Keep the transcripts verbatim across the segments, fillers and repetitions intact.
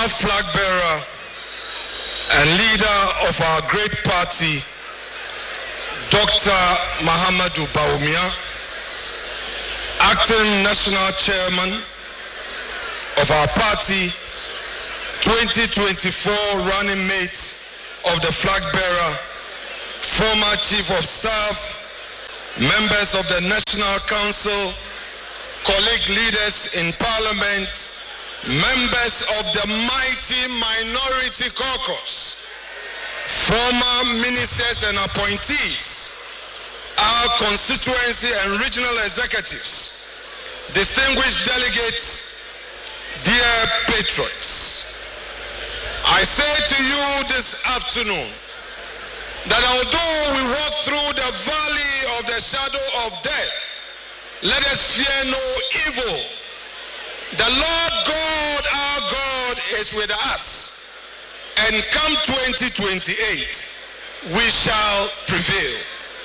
former flag bearer and leader of our great party, Doctor Mahamudu Bawumia, acting national chairman of our party, twenty twenty-four running mate of the flag bearer, former chief of staff, members of the National Council, colleague leaders in Parliament, members of the mighty Minority Caucus, former ministers and appointees, our constituency and regional executives, distinguished delegates, dear patriots. I say to you this afternoon that although we walk through the valley of the shadow of death, let us fear no evil. The Lord God, our God, is with us. And come twenty twenty-eight, we shall prevail.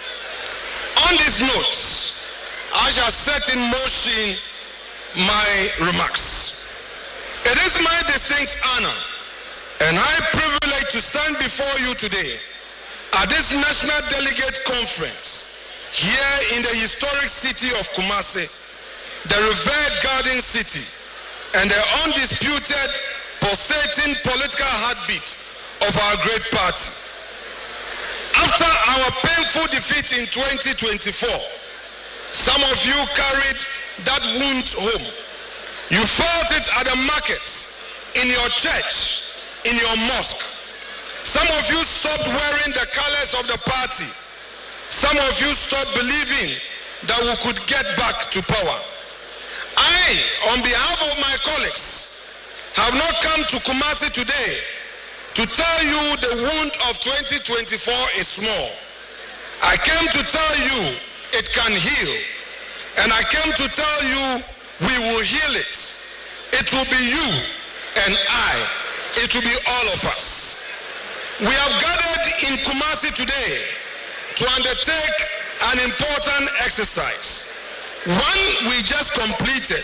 On these notes, I shall set in motion my remarks. It is my distinct honor and high privilege to stand before you today at this National Delegate Conference here in the historic city of Kumasi, the revered Garden City, and the undisputed, pulsating political heartbeat of our great party. After our painful defeat in twenty twenty-four, some of you carried that wound home. You felt it at the market, in your church, in your mosque. Some of you stopped wearing the colors of the party. Some of you stopped believing that we could get back to power. I, on behalf of my colleagues, have not come to Kumasi today to tell you the wound of twenty twenty-four is small. I came to tell you it can heal. And I came to tell you we will heal it. It will be you and I. It will be all of us. We have gathered in Kumasi today to undertake an important exercise. One we just completed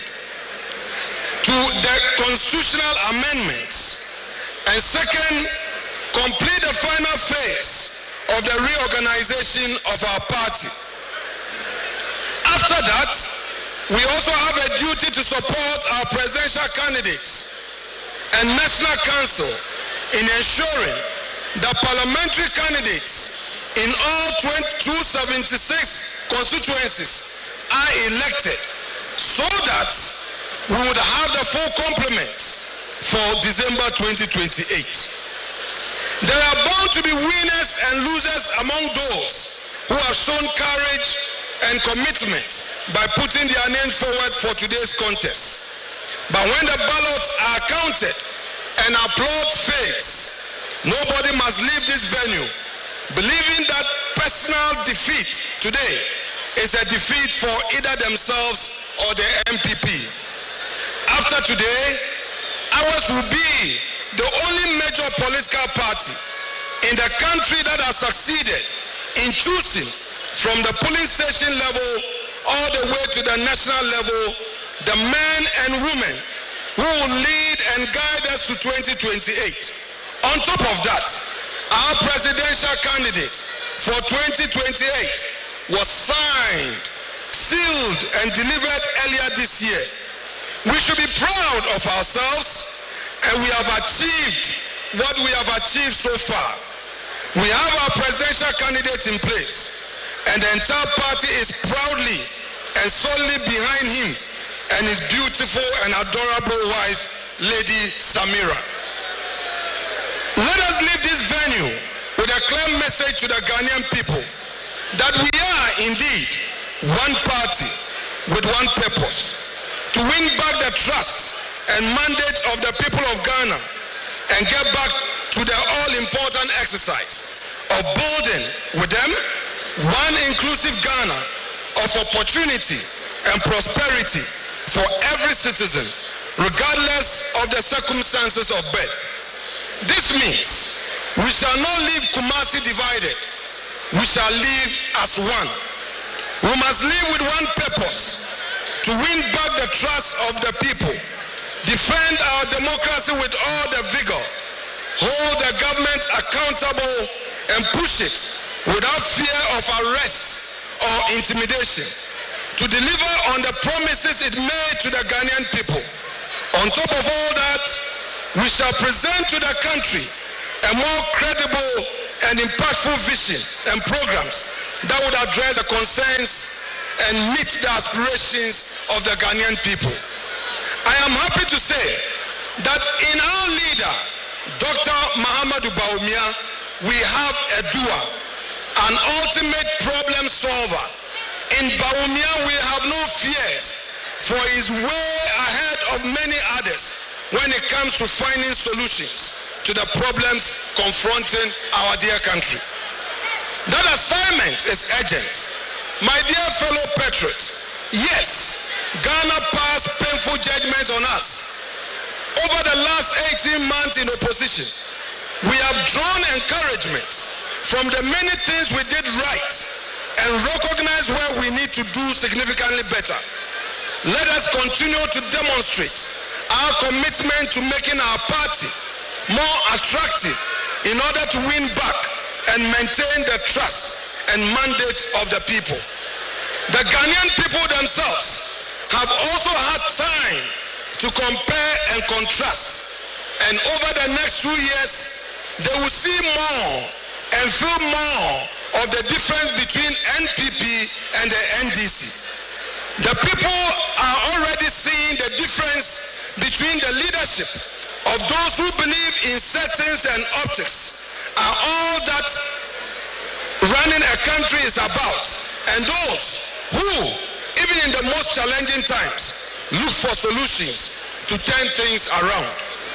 to the constitutional amendments, and second, complete the final phase of the reorganization of our party. After that, we also have a duty to support our presidential candidates and National Council in ensuring that parliamentary candidates in all two hundred seventy-six constituencies are elected so that we would have the full complement for December twenty twenty-eight. There are bound to be winners and losers among those who have shown courage and commitment by putting their names forward for today's contest. But when the ballots are counted and applause fades, nobody must leave this venue believing that personal defeat today is a defeat for either themselves or the M P P. After today, ours will be the only major political party in the country that has succeeded in choosing from the polling station level all the way to the national level the men and women who will lead and guide us to twenty twenty-eight. On top of that, our presidential candidate for twenty twenty-eight was signed, sealed, and delivered earlier this year. We should be proud of ourselves, and we have achieved what we have achieved so far. We have our presidential candidate in place, and the entire party is proudly and solely behind him and his beautiful and adorable wife, Lady Samira. Let us leave this venue with a clear message to the Ghanaian people that we are indeed one party with one purpose: to win back the trust and mandate of the people of Ghana and get back to the all-important exercise of building with them one inclusive Ghana of opportunity and prosperity for every citizen, regardless of the circumstances of birth. This means we shall not leave Kumasi divided. We shall live as one. We must live with one purpose: to win back the trust of the people, defend our democracy with all the vigor, hold the government accountable, and push it without fear of arrest or intimidation, to deliver on the promises it made to the Ghanaian people. On top of all that, we shall present to the country a more credible and impactful vision and programs that would address the concerns and meet the aspirations of the Ghanaian people. I am happy to say that in our leader, Doctor Mahamudu Bawumia, we have a doer, an ultimate problem solver. In Bawumia, we have no fears, for he is way ahead of many others when it comes to finding solutions to the problems confronting our dear country. That assignment is urgent. My dear fellow patriots, yes, Ghana passed painful judgment on us. Over the last eighteen months in opposition, we have drawn encouragement from the many things we did right and recognize where we need to do significantly better. Let us continue to demonstrate our commitment to making our party more attractive in order to win back and maintain the trust and mandate of the people. The Ghanaian people themselves have also had time to compare and contrast, and over the next few years they will see more and feel more of the difference between N P P and the N D C. The people are already seeing the difference between the leadership of those who believe in settings and optics are all that running a country is about, and those who, even in the most challenging times, look for solutions to turn things around.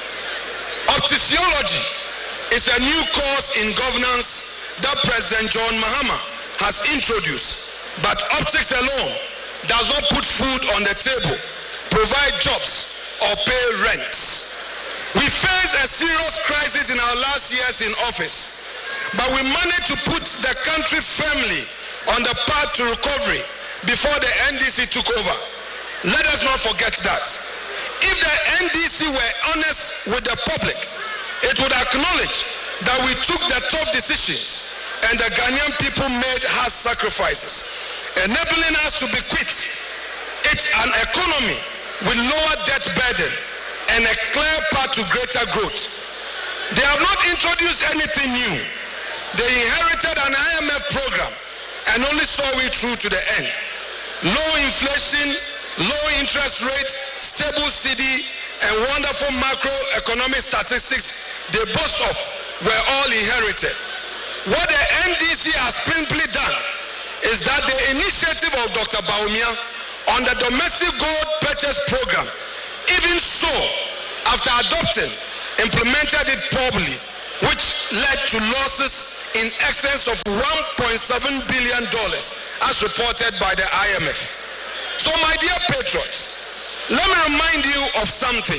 Opticiology is a new course in governance that President John Mahama has introduced, but optics alone does not put food on the table, provide jobs, or pay rent. We faced a serious crisis in our last years in office, but we managed to put the country firmly on the path to recovery before the N D C took over. Let us not forget that. If the N D C were honest with the public, it would acknowledge that we took the tough decisions and the Ghanaian people made hard sacrifices, enabling us to bequeath it an economy with lower debt burden and a clear path to greater growth. They have not introduced anything new. They inherited an I M F program and only saw it through to the end. Low inflation, low interest rate, stable C D, and wonderful macroeconomic statistics they boast of were all inherited. What the N D C has simply done is that the initiative of Doctor Bawumia on the domestic gold purchase program, even so, after adopting, implemented it poorly, which led to losses in excess of one point seven billion dollars as reported by the I M F. So my dear patriots, let me remind you of something.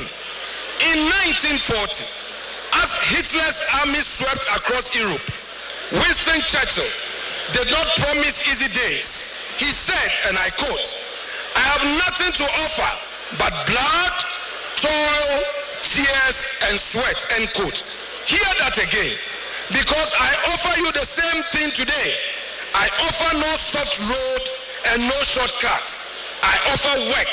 In nineteen forty, as Hitler's army swept across Europe, Winston Churchill did not promise easy days. He said, and I quote, "I have nothing to offer but blood, toil, tears, and sweat," end quote. Hear that again. Because I offer you the same thing today. I offer no soft road and no shortcut. I offer work,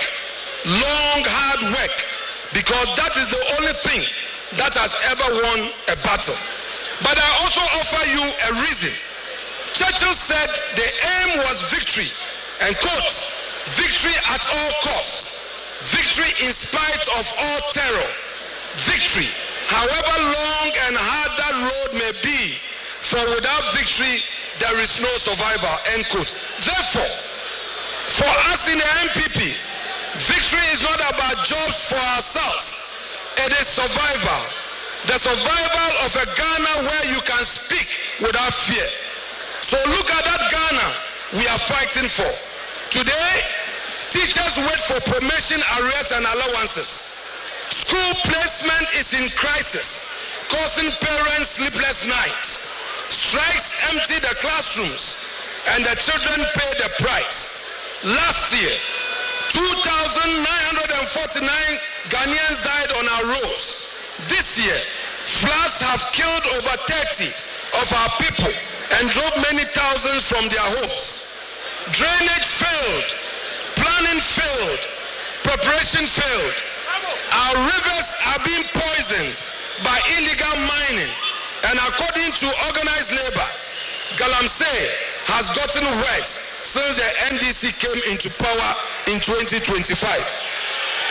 long, hard work, because that is the only thing that has ever won a battle. But I also offer you a reason. Churchill said the aim was victory, and quote, "Victory at all costs, victory in spite of all terror, victory however long and hard that road may be, for without victory there is no survivor," end quote. Therefore, for us in the N P P, victory is not about jobs for ourselves. It is survival. The survival of a Ghana where you can speak without fear. So look at that Ghana we are fighting for. Today, teachers wait for promotion, arrears, and allowances. School placement is in crisis, causing parents sleepless nights. Strikes empty the classrooms, and the children pay the price. Last year, two thousand nine hundred forty-nine Ghanaians died on our roads. This year, floods have killed over thirty of our people and drove many thousands from their homes. Drainage failed, planning failed, preparation failed. Our rivers are being poisoned by illegal mining, and according to organized labor, Galamsey has gotten worse since the N D C came into power in twenty twenty-five.